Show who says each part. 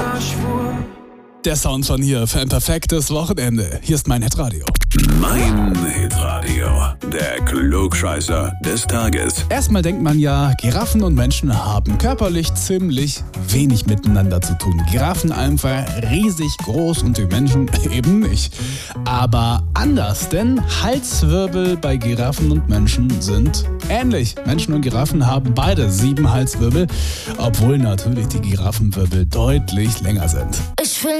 Speaker 1: Der Sound von hier für ein perfektes Wochenende. Hier ist mein Hitradio.
Speaker 2: Mein Hitradio, der Klugscheißer des Tages.
Speaker 1: Erstmal denkt man ja, Giraffen und Menschen haben körperlich ziemlich wenig miteinander zu tun. Giraffen einfach riesig groß und die Menschen eben nicht. Aber anders, denn Halswirbel bei Giraffen und Menschen sind ähnlich. Menschen und Giraffen haben beide 7 Halswirbel, obwohl natürlich die Giraffenwirbel deutlich länger sind.
Speaker 3: Ich will